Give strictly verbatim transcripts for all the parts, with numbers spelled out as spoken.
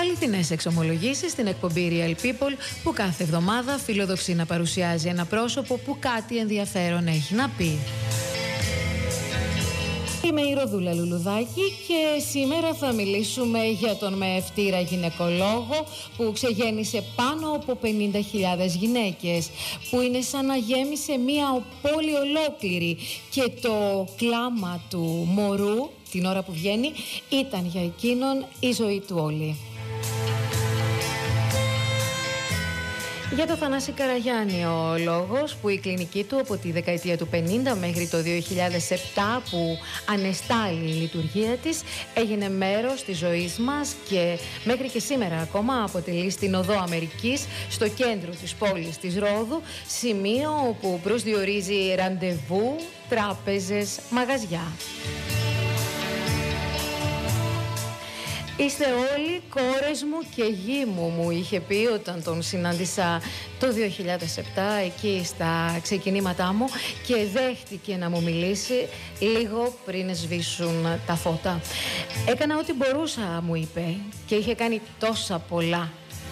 Αληθινές εξομολογήσεις στην εκπομπή Real People, που κάθε εβδομάδα φιλοδοξεί να παρουσιάζει ένα πρόσωπο που κάτι ενδιαφέρον έχει να πει. Είμαι η Ροδούλα Λουλουδάκη και σήμερα θα μιλήσουμε για τον μεευτήρα γυναικολόγο που ξεγέννησε πάνω από πενήντα χιλιάδες γυναίκες, που είναι σαν να γέμισε μία πόλη ολόκληρη και το κλάμα του μωρού την ώρα που βγαίνει ήταν για εκείνον η ζωή του όλη. Για το Θανάση Καραγιάννη ο λόγος, που η κλινική του από τη δεκαετία του πενήντα μέχρι το δύο χιλιάδες επτά, που ανεστάλλει η λειτουργία της, έγινε μέρος της ζωής μας και μέχρι και σήμερα ακόμα αποτελεί στην Οδό Αμερικής, στο κέντρο της πόλης της Ρόδου, σημείο όπου προσδιορίζει ραντεβού, τράπεζες, μαγαζιά. Είστε όλοι κόρες μου και γη μου, μου είχε πει όταν τον συνάντησα το δύο χιλιάδες επτά εκεί στα ξεκινήματά μου και δέχτηκε να μου μιλήσει λίγο πριν σβήσουν τα φώτα. Έκανα ό,τι μπορούσα, μου είπε, και είχε κάνει τόσα πολλά.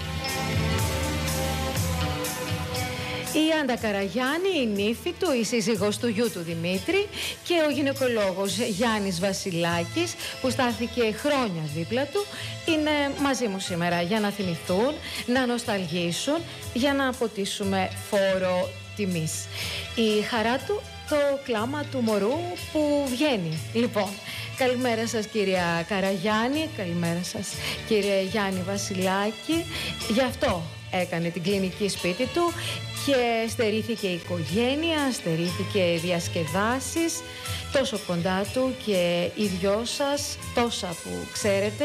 Η Άντα Καραγιάννη, η νύφη του, η σύζυγος του γιου του Δημήτρη, και ο γυναικολόγος Γιάννης Βασιλάκης, που στάθηκε χρόνια δίπλα του, είναι μαζί μου σήμερα για να θυμηθούν, να νοσταλγήσουν, για να αποτίσουμε φόρο τιμής. Η χαρά του, το κλάμα του μωρού που βγαίνει. Λοιπόν, καλημέρα σας κυρία Καραγιάννη, καλημέρα σας κύριε Γιάννη Βασιλάκη. Γι' αυτό έκανε την κλινική σπίτι του και στερήθηκε η οικογένεια, στερήθηκε διασκεδάσεις, τόσο κοντά του και οι δυο σας, τόσα που ξέρετε.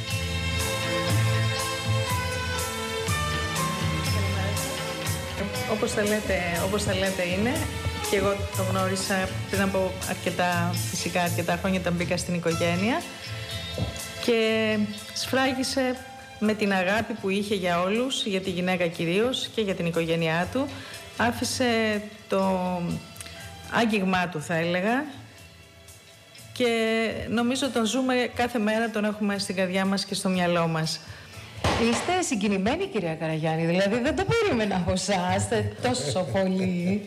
Όπως θα λέτε, όπως θα λέτε είναι, και εγώ το γνώρισα πριν από αρκετά, φυσικά αρκετά χρόνια, όταν μπήκα στην οικογένεια και σφράγισε με την αγάπη που είχε για όλους, για τη γυναίκα κυρίως και για την οικογένειά του. Άφησε το άγγιγμά του, θα έλεγα, και νομίζω τον ζούμε κάθε μέρα, τον έχουμε στην καρδιά μας και στο μυαλό μας. Είστε συγκινημένοι κυρία Καραγιάννη, δηλαδή δεν το περίμενα από εσάς τόσο πολύ.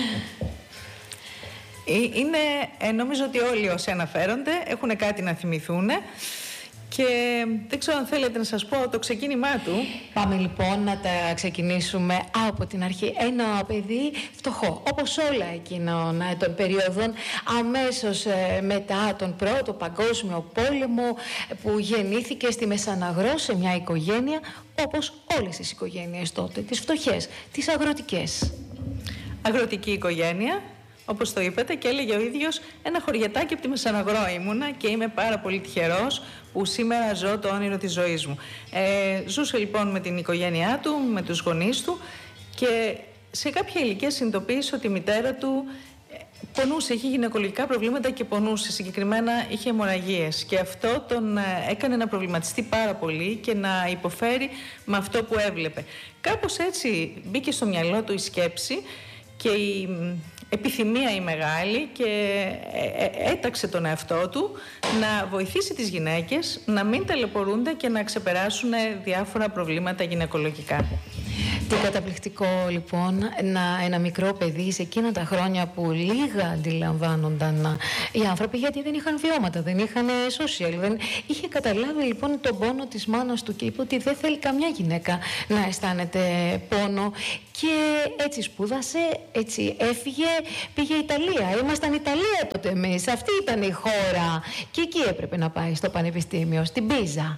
Είναι, ε, νομίζω ότι όλοι όσοι αναφέρονται έχουν κάτι να θυμηθούν. Και δεν ξέρω αν θέλετε να σας πω το ξεκίνημά του. Πάμε λοιπόν να τα ξεκινήσουμε από την αρχή. Ένα παιδί φτωχό, όπως όλα εκείνων των περίοδων, αμέσως μετά τον Πρώτο Παγκόσμιο Πόλεμο, που γεννήθηκε στη Μεσαναγρό σε μια οικογένεια, όπως όλες τις οικογένειες τότε, τις φτωχές, τις αγροτικές. Αγροτική οικογένεια, όπως το είπατε, και έλεγε ο ίδιος, ένα χωριατάκι από τη Μεσαναγρό ήμουνα και είμαι πάρα πολύ τυχερός που σήμερα ζω το όνειρο της ζωής μου. Ε, ζούσε λοιπόν με την οικογένειά του, με τους γονείς του, και σε κάποια ηλικία συνειδητοποίησε ότι η μητέρα του πονούσε, είχε γυναικολογικά προβλήματα και πονούσε, συγκεκριμένα είχε αιμορραγίες, και αυτό τον έκανε να προβληματιστεί πάρα πολύ και να υποφέρει με αυτό που έβλεπε. Κάπως έτσι μπήκε στο μυαλό του η σκέψη και η επιθυμία η μεγάλη, και έταξε τον εαυτό του να βοηθήσει τις γυναίκες να μην ταλαιπωρούνται και να ξεπεράσουν διάφορα προβλήματα γυναικολογικά. Τι καταπληκτικό λοιπόν να ένα μικρό παιδί σε εκείνα τα χρόνια που λίγα αντιλαμβάνονταν οι άνθρωποι, γιατί δεν είχαν βιώματα, δεν είχαν social, δεν είχε καταλάβει λοιπόν τον πόνο της μάνας του και είπε ότι δεν θέλει καμιά γυναίκα να αισθάνεται πόνο, και έτσι σπούδασε, έτσι έφυγε, πήγε Ιταλία. Ήμασταν Ιταλία τότε εμείς, αυτή ήταν η χώρα, και εκεί έπρεπε να πάει στο πανεπιστήμιο, στην Πίζα.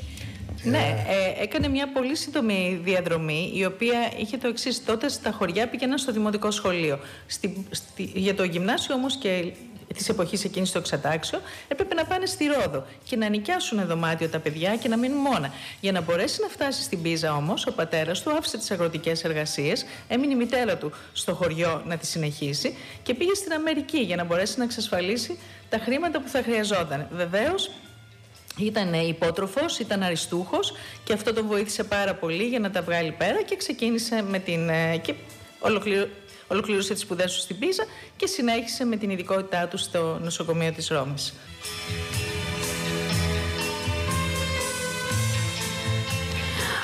Ναι, ε, έκανε μια πολύ σύντομη διαδρομή, η οποία είχε το εξής. Τότε στα χωριά πήγαιναν στο δημοτικό σχολείο. Στη, στη, για το γυμνάσιο όμως και της εποχής εκείνης στο εξατάξιο, έπρεπε να πάνε στη Ρόδο και να νοικιάσουν δωμάτιο τα παιδιά και να μείνουν μόνα. Για να μπορέσει να φτάσει στην Πίζα όμως, ο πατέρας του άφησε τις αγροτικές εργασίες, έμεινε η μητέρα του στο χωριό να τη συνεχίσει και πήγε στην Αμερική για να μπορέσει να εξασφαλίσει τα χρήματα που θα χρειαζόταν. Βεβαίως, ήταν υπότροφος, ήταν αριστούχος, και αυτό τον βοήθησε πάρα πολύ για να τα βγάλει πέρα, και ξεκίνησε με την... και ολοκληρω... ολοκλήρωσε τις σπουδές του στην Πίζα και συνέχισε με την ειδικότητά του στο νοσοκομείο της Ρώμης.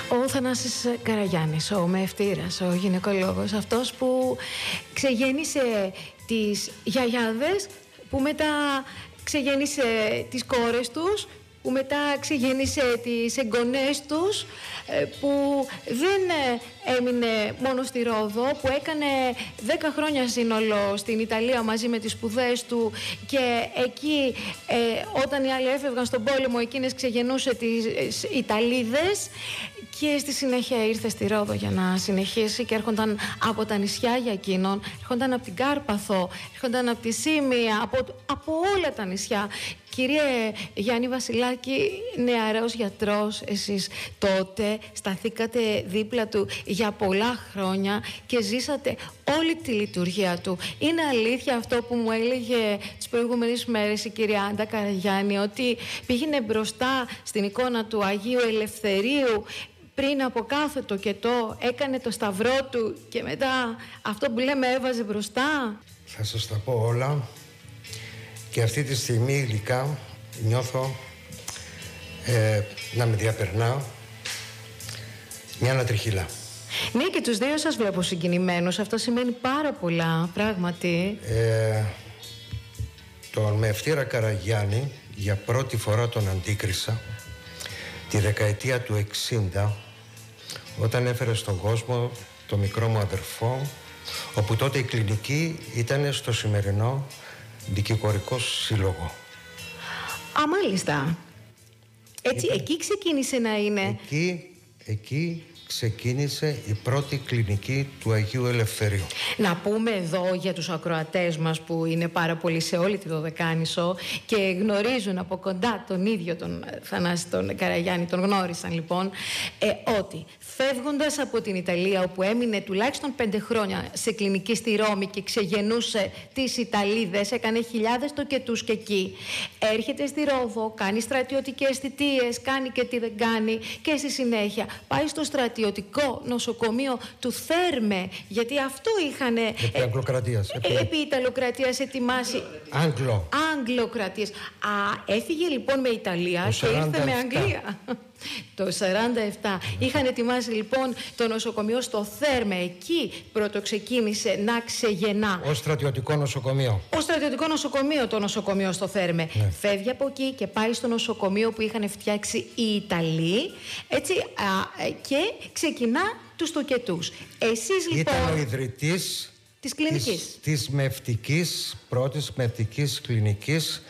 Ο Θανάσης Καραγιάννης, ο μεευτήρας, ο γυναικολόγος, αυτός που ξεγέννησε τις γιαγιάδες, που μετά ξεγέννησε τις κόρες τους, που μετά ξεγέννησε τις εγγονές τους, που δεν έμεινε μόνο στη Ρόδο, που έκανε δέκα χρόνια σύνολο στην Ιταλία μαζί με τις σπουδές του, και εκεί ε, όταν οι άλλοι έφευγαν στον πόλεμο, εκείνες ξεγεννούσε τις Ιταλίδες, και στη συνέχεια ήρθε στη Ρόδο για να συνεχίσει και έρχονταν από τα νησιά για εκείνον, έρχονταν από την Κάρπαθο, έρχονταν από τη Σίμια, από, από όλα τα νησιά. Κύριε Γιάννη Βασιλάκη, νεαρός γιατρός, εσείς τότε σταθήκατε δίπλα του για πολλά χρόνια και ζήσατε όλη τη λειτουργία του. Είναι αλήθεια αυτό που μου έλεγε τις προηγούμενες μέρες η κυρία Άντα Καραγιάννη, ότι πήγαινε μπροστά στην εικόνα του Αγίου Ελευθερίου πριν από κάθε τοκετό, έκανε το σταυρό του και μετά αυτό που λέμε έβαζε μπροστά? Θα σας τα πω όλα. Και αυτή τη στιγμή υλικά νιώθω ε, να με διαπερνά μια ανατριχύλα. Ναι, και τους δύο σας βλέπω συγκινημένους. Αυτό σημαίνει πάρα πολλά, πράγματι. Ε, τον Μεευτήρα Καραγιάννη για πρώτη φορά τον αντίκρισα τη δεκαετία του εξήντα, όταν έφερε στον κόσμο το μικρό μου αδερφό, όπου τότε η κλινική ήταν στο σημερινό Δικηγορικό Σύλλογο. Α, μάλιστα. Έτσι, Ήταν... εκεί ξεκίνησε να είναι. Εκεί, εκεί ξεκίνησε η πρώτη κλινική του Αγίου Ελευθερίου. Να πούμε εδώ για τους ακροατές μας που είναι πάρα πολύ σε όλη τη Δωδεκάνησο και γνωρίζουν από κοντά τον ίδιο τον Θανάση τον Καραγιάννη, τον γνώρισαν λοιπόν, ε, ότι φεύγοντας από την Ιταλία, όπου έμεινε τουλάχιστον πέντε χρόνια σε κλινική στη Ρώμη και ξεγενούσε τις Ιταλίδες, έκανε χιλιάδες τοκετούς και εκεί, έρχεται στη Ρόδο, κάνει στρατιωτικές θητείες, κάνει και τι δεν κάνει, και στη συνέχεια πάει στο στρατιωτικό νοσοκομείο του Θέρμε, γιατί αυτό είχαν επί ε, Αγγλοκρατίας, επί... επί Ιταλοκρατίας ετοιμάσει. Άγγλο. Αγγλοκρατίας. Α, έφυγε λοιπόν με Ιταλία και ήρθε με Αγγλία. Το σαράντα επτά είχαν ετοιμάσει λοιπόν το νοσοκομείο στο Θέρμε. Εκεί πρώτο ξεκίνησε να ξεγεννά. Ως στρατιωτικό νοσοκομείο. Ως στρατιωτικό νοσοκομείο το νοσοκομείο στο Θέρμε. Ναι. Φεύγει από εκεί και πάει στο νοσοκομείο που είχαν φτιάξει οι Ιταλοί. Έτσι, α, και ξεκινά τους τοκετούς. Εσείς λοιπόν... Ήταν ο ιδρυτής της κλινικής. Της, της μευτικής, πρώτης μευτικής κλινικής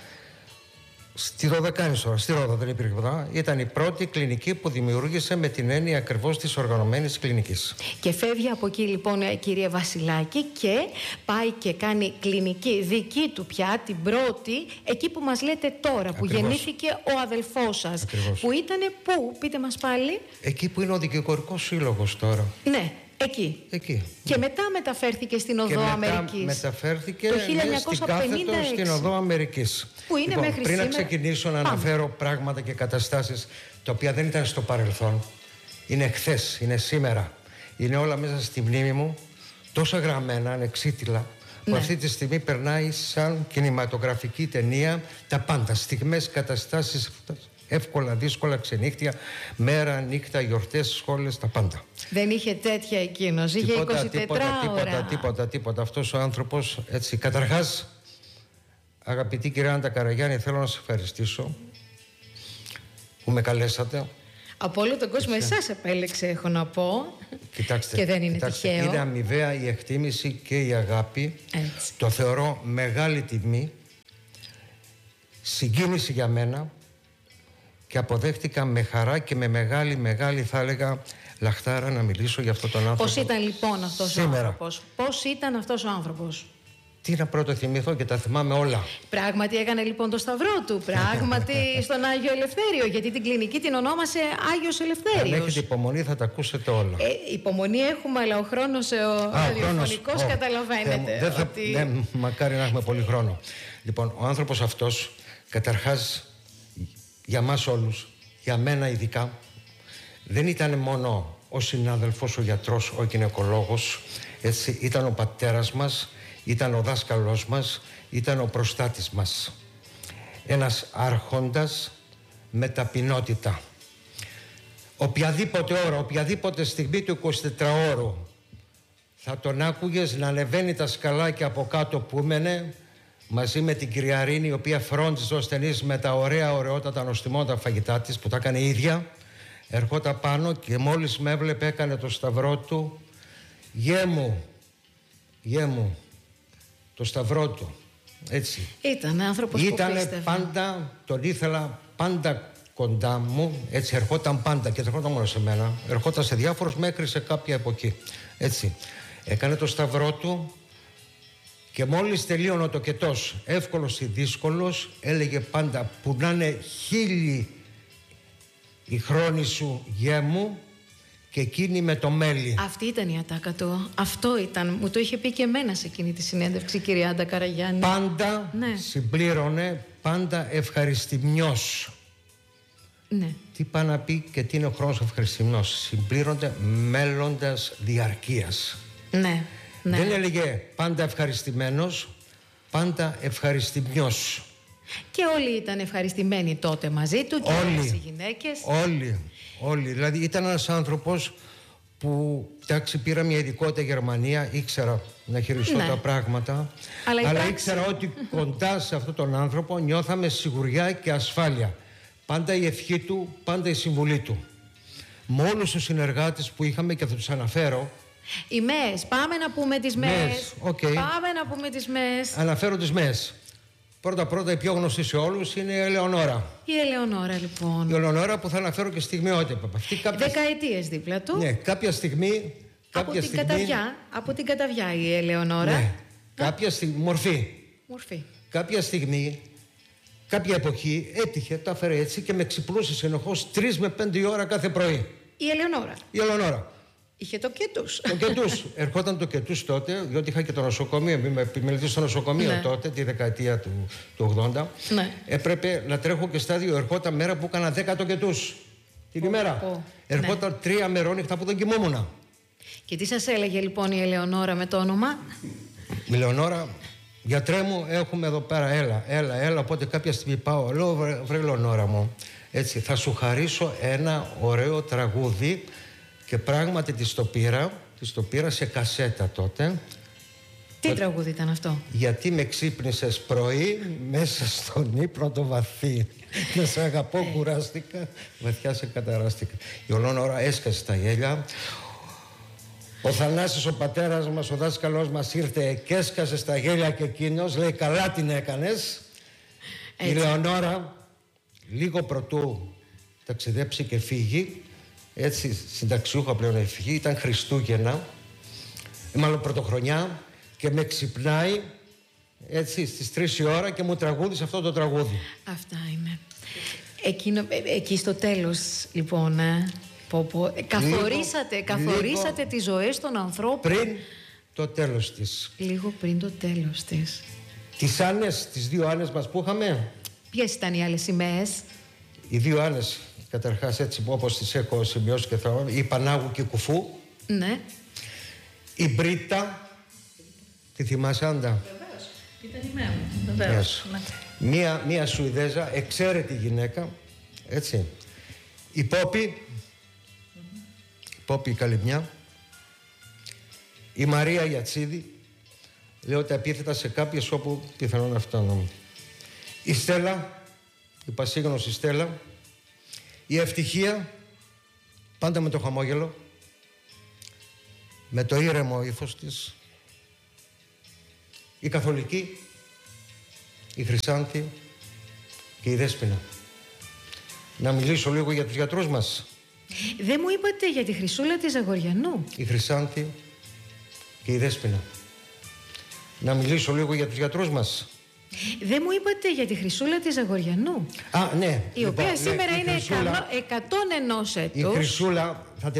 στη Δωδεκάνησο, στη Ρόδο, δεν υπήρχε ποτέ. Ήταν η πρώτη κλινική που δημιούργησε με την έννοια ακριβώς της οργανωμένης κλινικής. Και φεύγει από εκεί λοιπόν, κυρία Βασιλάκη, και πάει και κάνει κλινική δική του πια, την πρώτη, εκεί που μας λέτε τώρα, ακριβώς, που γεννήθηκε ο αδελφός σας. Ακριβώς. Που ήτανε πού, πείτε μας πάλι. Εκεί που είναι ο Δικηγορικός Σύλλογος τώρα. Ναι. Εκεί. Εκεί. Και μετά μεταφέρθηκε στην Οδό και μετά Αμερικής. Μεταφέρθηκε το χίλια εννιακόσια πενήντα έξι. στην Οδό Αμερικής. Που είναι λοιπόν, μέχρι πριν σήμερα... να ξεκινήσω να Πάμε. αναφέρω πράγματα και καταστάσεις τα οποία δεν ήταν στο παρελθόν, είναι χθες, είναι σήμερα, είναι όλα μέσα στη μνήμη μου, τόσα γραμμένα, ανεξίτηλα, που ναι. αυτή τη στιγμή περνάει σαν κινηματογραφική ταινία τα πάντα, στιγμές, καταστάσεις, εύκολα, δύσκολα, ξενύχτια, μέρα, νύχτα, γιορτές, σχόλες, τα πάντα. Δεν είχε τέτοια εκείνος, είχε είκοσι τέσσερα ώρα. Τίποτα, τίποτα, τίποτα, τίποτα. Αυτός ο άνθρωπος, έτσι, καταρχάς, αγαπητή κυρία Άντα Καραγιάννη, θέλω να σας ευχαριστήσω που με καλέσατε. Από όλο τον κόσμο εσάς επέλεξε, έχω να πω. Κοιτάξτε, και δεν είναι κοιτάξτε, τυχαίο. Είναι αμοιβαία η εκτίμηση και η αγάπη. Έτσι. Το θεωρώ μεγάλη τιμή, συγκίνηση για μένα, και αποδέχτηκα με χαρά και με μεγάλη, μεγάλη, θα έλεγα, λαχτάρα να μιλήσω για αυτόν τον άνθρωπο. Πώς ήταν λοιπόν αυτός σήμερα. ο άνθρωπος? Πώς ήταν αυτός ο άνθρωπος? Τι να πρώτο θυμηθώ και τα θυμάμαι όλα. Πράγματι έκανε λοιπόν το σταυρό του. Πράγματι στον Άγιο Ελευθέριο. Γιατί την κλινική την ονόμασε Άγιος Ελευθέριος. Αν έχετε υπομονή θα τα ακούσετε όλα. Ε, υπομονή έχουμε, αλλά ο χρόνος ο ραδιοφωνικός καταλαβαίνετε. Δεν θα, ότι... δεν, μακάρι να έχουμε πολύ χρόνο. Λοιπόν, ο άνθρωπος αυτός, καταρχάς, για μας όλους, για μένα ειδικά, δεν ήταν μόνο ο συνάδελφος, ο γιατρός, ο γυναικολόγος, έτσι, ήταν ο πατέρας μας, ήταν ο δάσκαλός μας, ήταν ο προστάτης μας. Ένας άρχοντας με ταπεινότητα. οποιαδήποτε ώρα, οποιαδήποτε στιγμή του εικοσιτετράωρου θα τον άκουγες να ανεβαίνει τα σκαλάκια από κάτω που έμενε μαζί με την κυρία Ρίνη, η οποία φρόντιζε ως ταινής με τα ωραία ωραιότατα νοστιμότα φαγητά της που τα έκανε η ίδια. Ερχόταν πάνω και μόλις με έβλεπε έκανε το σταυρό του. Γε μου, γε μου, το σταυρό του. Έτσι. Ήταν άνθρωπος που πίστευε. Ήτανε πάντα, τον ήθελα πάντα κοντά μου. Έτσι, ερχόταν πάντα και δεν ερχόταν μόνο σε μένα. Ερχόταν σε διάφορους μέχρι σε κάποια εποχή. Έτσι. Έκανε το σταυρό του και μόλις τελείωνε ο τοκετός, εύκολος ή δύσκολος, έλεγε πάντα που να είναι χίλιοι η χρόνη σου, γε μου, και εκείνη με το μέλι. Αυτή ήταν η ατάκα του. Αυτό ήταν. Μου το είχε πει και εμένα σε εκείνη τη συνέντευξη, κυρία Άντα Καραγιάννη. Πάντα ναι. συμπλήρωνε, πάντα ευχαριστημιός. Ναι. Τι πάει να πει και τι είναι ο χρόνος ευχαριστημιός. Συμπλήρωνε μέλλοντας διαρκείας. Ναι. Ναι. Δεν έλεγε πάντα ευχαριστημένος, πάντα ευχαριστημιός. Και όλοι ήταν ευχαριστημένοι τότε μαζί του και όλοι, όλες οι γυναίκες. Όλοι, όλοι. Δηλαδή ήταν ένας άνθρωπος που, εντάξει, πήρα μια ειδικότητα Γερμανία, ήξερα να χειριστώ ναι. τα πράγματα, αλλά, αλλά υπάρξει... ήξερα ότι κοντά σε αυτόν τον άνθρωπο νιώθαμε σιγουριά και ασφάλεια. Πάντα η ευχή του, πάντα η συμβουλή του. Με όλους τους συνεργάτες που είχαμε, και θα τους αναφέρω. Οι ΜΕΣ, πάμε να πούμε τις ΜΕΣ. Okay. Πάμε να πούμε τις ΜΕΣ. Αναφέρω τις ΜΕΣ. Πρώτα-πρώτα η πιο γνωστή σε όλους είναι η Ελεονόρα. Η Ελεονόρα, λοιπόν. Η Ελεονόρα που θα αναφέρω και στιγμιότυπα. Κάποια... Δεκαετίες δίπλα του. Ναι, κάποια στιγμή. Κάποια από, την στιγμή... καταβιά, από την καταβιά η Ελεονόρα. Ναι, κάποια στιγμή. Μορφή. Μορφή. Κάποια στιγμή, κάποια εποχή έτυχε, τα έφερε έτσι και με ξυπνούσε συνεχώς τρεις με πέντε ώρα κάθε πρωί. Η Ελεονόρα. Η Ελεονόρα. Είχε το κετούς. Το κετούς. Ερχόταν το κετούς τότε, διότι είχα και το νοσοκομείο. Είμαι επιμελητής στο νοσοκομείο ναι. τότε, τη δεκαετία του, του ογδόντα. Ναι. Έπρεπε να τρέχω και στα δύο. Ερχόταν μέρα που έκανα δέκα το κετούς. Την oh, ημέρα. Oh, ερχόταν ναι. τρία μερόνυχτα που δεν κοιμόμουνα. Και τι σας έλεγε λοιπόν η Ελεονόρα με το όνομα? Η Ελεονόρα, γιατρέ μου, έχουμε εδώ πέρα, έλα, έλα, έλα. Οπότε κάποια στιγμή πάω, λέω, βρε, βρε Ελεονόρα μου, έτσι, θα σου χαρίσω ένα ωραίο τραγούδι. Και πράγματι της το πήρα, της το πήρα σε κασέτα τότε. Τι το... τραγούδι ήταν αυτό? Γιατί με ξύπνησες πρωί μέσα στον ύπνο το βαθύ. Να σε αγαπώ, κουράστηκα, βαθιά σε καταράστηκα. Η Ελεονόρα έσκασε τα γέλια. Ο Θανάσης, ο πατέρας μας, ο δάσκαλός μας ήρθε και έσκασε στα γέλια και εκείνος. Λέει, καλά την έκανες. Έτσι. Η Ελεονόρα, λίγο πρωτού ταξιδέψει και φύγει, έτσι, συνταξιούχα πλέον έφυγε, ήταν Χριστούγεννα, μάλλον πρωτοχρονιά, και με ξυπνάει έτσι στις τρεις η ώρα και μου τραγούδισε αυτό το τραγούδι. Αυτά είναι. Εκείνο, εκεί στο τέλος, λοιπόν, ε, πω, πω, ε, καθορίσατε, λίγο, καθορίσατε λίγο τις ζωές των ανθρώπων. Πριν το τέλος της. Λίγο πριν το τέλος της. Τις Άννες, τις δύο Άννες μας που είχαμε. Ποιες ήταν οι άλλες σημαίες? Οι δύο Άννες. Καταρχάς, έτσι όπως τις έχω σημειώσει και θα... η Πανάγου και η Κουφού. Ναι. Η Μπρίτα. Τη θυμάσαι, Άντα? Βεβαίως. Ήταν η μέρα μου. Βεβαίως. Ναι. Μία, μία Σουηδέζα, εξαίρετη γυναίκα. Έτσι. Η Πόπη. Mm-hmm. Η Πόπη η Καλυμιά. Η Μαρία Ιατσίδη. Λέω τα επίθετα σε κάποιες όπου πιθανόν αυτό. Η Στέλλα. Η πασίγνωση Στέλλα. Η Ευτυχία, πάντα με το χαμόγελο, με το ήρεμο ύφος της. Η Καθολική, η Χρυσάνθη και η Δέσποινα. Να μιλήσω λίγο για τους γιατρούς μας. Δεν μου είπατε για τη Χρυσούλα της Ζαγοριανού. Η Χρυσάνθη και η Δέσποινα. Να μιλήσω λίγο για τους γιατρούς μας. Δεν μου είπατε για τη Χρυσούλα της Ζαγοριανού. Α, ναι. Η οποία λοιπόν, σήμερα ναι, είναι Χρυσούλα, εκατόν ένα έτους. Η Χρυσούλα, θα